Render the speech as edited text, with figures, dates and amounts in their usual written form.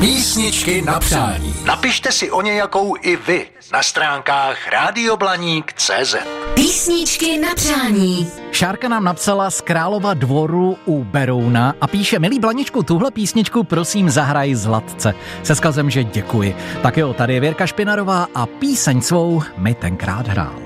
Písničky na přání. Napište si o nějakou i vy na stránkách radioblaník.cz. Písničky na přání. Šárka nám napsala z Králova Dvoru u Berouna a píše: milý Blaničku, tuhle písničku prosím zahraj Zlatce. Se vzkazem, že děkuji. Tak jo, tady je Věrka Špinarová a píseň svou mi tenkrát hrál.